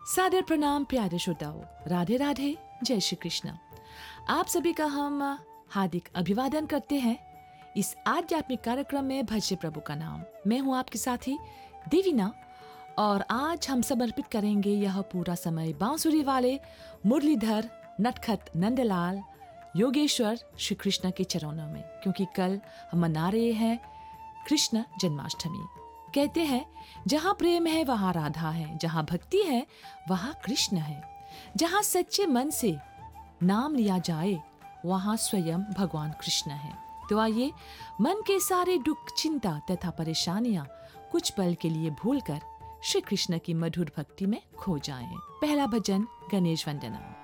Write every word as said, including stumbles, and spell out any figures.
सादर प्रणाम प्यारे श्रोताओं, राधे राधे, जय श्री कृष्ण। आप सभी का हम हार्दिक अभिवादन करते हैं इस आध्यात्मिक कार्यक्रम में भजते प्रभु का नाम। मैं हूं आपके साथी देवीना और आज हम समर्पित करेंगे यह पूरा समय बांसुरी वाले मुरलीधर नटखट नंदलाल योगेश्वर श्री कृष्ण के चरणों में, क्योंकि कल हम मना रहे हैं कृष्ण जन्माष्टमी। कहते हैं जहाँ प्रेम है वहाँ राधा है, जहाँ भक्ति है वहाँ कृष्ण है, जहाँ सच्चे मन से नाम लिया जाए वहाँ स्वयं भगवान कृष्ण है। तो आइए मन के सारे दुख, चिंता तथा परेशानियां कुछ पल के लिए भूलकर श्री कृष्ण की मधुर भक्ति में खो जाएं। पहला भजन गणेश वंदना।